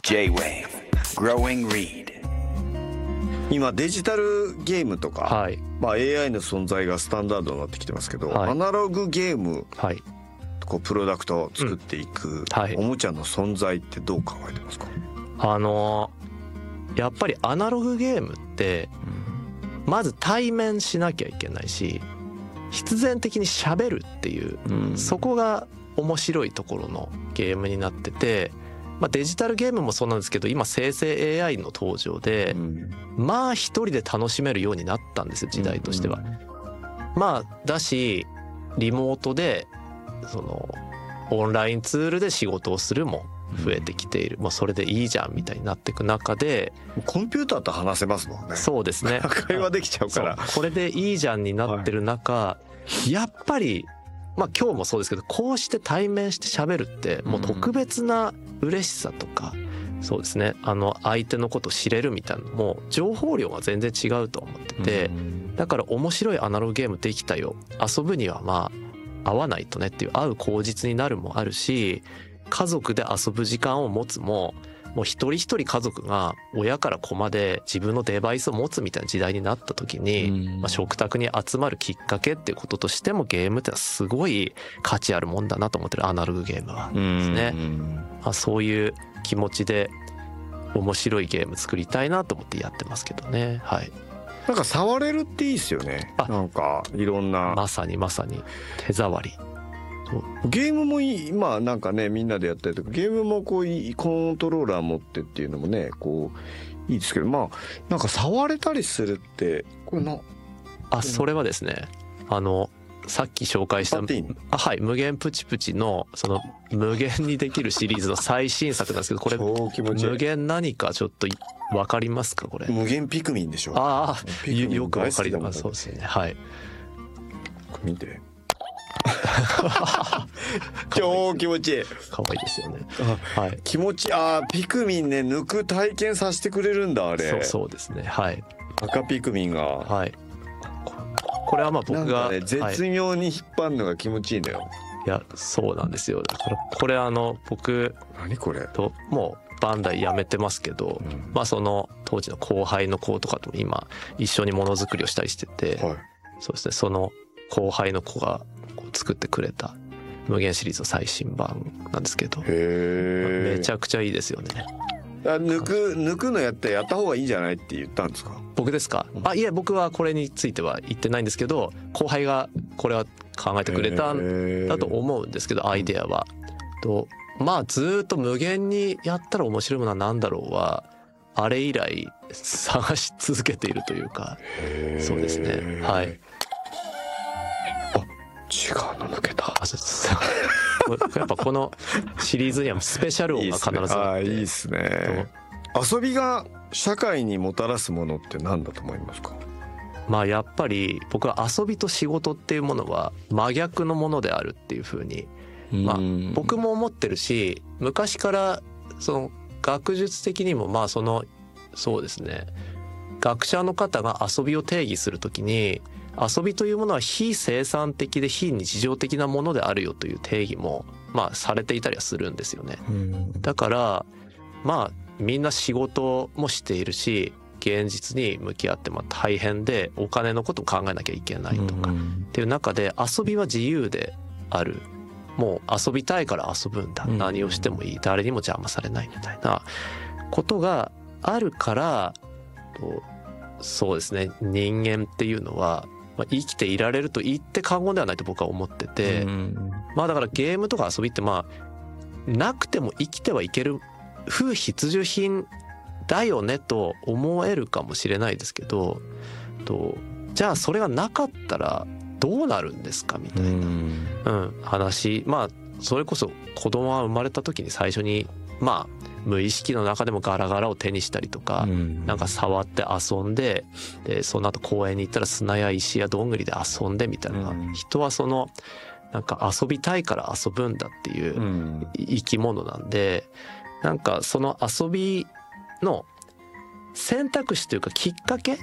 J-Wave Growing Reed。 今デジタルゲームとか、 はい、 AI の存在がスタンダードになってきてますけど、 はい、 アナログゲーム、 はい、 こうプロダクトを作っていく、 はい、 おもちゃの存在ってどう考えてますか？ やっぱりアナログゲームってまず対面しなきゃいけないし、必然的に喋るっていう、そこが面白いところのゲームになってて、デジタルゲームもそうなんですけど、今生成 AI の登場で、一人で楽しめるようになったんですよ、時代としては。だしリモートでそのオンラインツールで仕事をするも増えてきている、もうそれでいいじゃんみたいになっていく中で、 コンピューターと話せますもんね。 そうですね、 会話できちゃうから、 これでいいじゃんになってる中、やっぱり今日もそうですけど、こうして対面して喋るってもう特別な嬉しさとか、そうですね、相手のことを知れるみたいなのも情報量が全然違うと思ってて、だから面白いアナログゲームできたよ、遊ぶには会わないとねっていう、会う口実になるもあるし、家族で遊ぶ時間を持つもう一人一人家族が親から子まで自分のデバイスを持つみたいな時代になった時に、食卓に集まるきっかけっていうこととしても、ゲームってのはすごい価値あるもんだなと思ってる、アナログゲームはですね。そういう気持ちで面白いゲーム作りたいなと思ってやってますけどね。はい。 なんか触れるっていいですよね。なんかいろんな、 まさに手触り。 ゲームも今なんかね、みんなでやったりとか、ゲームもこうコントローラー持ってっていうのもね、こういいですけど、なんか触れたりするってこれそれはですね、さっき紹介したはい、無限プチプチのその無限にできるシリーズの最新作なんですけど、これ無限何かちょっと分かりますか？これ無限ピクミンでしょ。 よく分かります。そうですね。はい。 これ見て。超気持ちいい。 可愛いですよね。 はい。気持ちいい。ピクミンね、抜く体験させてくれるんだ、あれ。 そうですね。はい。 赤ピクミンが。はい。 これは僕が、 ね、絶妙に引っ張るのが気持ちいいんだよ。 いや、そうなんですよ。だからこれ僕何これともうバンダイ辞めてますけど、その当時の後輩の子とかとも今一緒にものづくりをしたりしてて、そうですね、その後輩の子が作ってくれた無限シリーズの最新版なんですけど、めちゃくちゃいいですよね。 抜くのやった方がいいんじゃないって言ったんですか？ 僕ですか？いえ、僕はこれについては言ってないんですけど、後輩がこれは考えてくれたんだと思うんですけど、アイデアはずっと無限にやったら面白いものは何だろうはあれ以来探し続けているというか、そうですね。はい。 違うの抜けた。 やっぱこのシリーズにはスペシャル音が必ずあって。 いいですね。遊びが社会にもたらすものって何だと思いますか？ やっぱり僕は遊びと仕事っていうものは真逆のものであるっていうふうに、僕も思ってるし、昔からその学術的にもそうですね、学者の方が遊びを定義するときに、遊びというものは非生産的で非日常的なものであるよという定義もされていたりはするんですよね。だからみんな仕事もしているし、現実に向き合って大変でお金のことを考えなきゃいけないとかっていう中で、遊びは自由である、もう遊びたいから遊ぶんだ、何をしてもいい、誰にも邪魔されないみたいなことがあるから、そうですね、人間っていうのは生きていられると言って過言ではないと僕は思ってて、だからゲームとか遊びってなくても生きてはいける不必需品だよねと思えるかもしれないですけど、じゃあそれがなかったらどうなるんですかみたいな、話。それこそ子供が生まれた時に最初に無意識の中でもガラガラを手にしたりとか、なんか触って遊んで、その後公園に行ったら砂や石やどんぐりで遊んでみたいな、人はなんか遊びたいから遊ぶんだっていう生き物なんで、なんかその遊びの選択肢というかきっかけ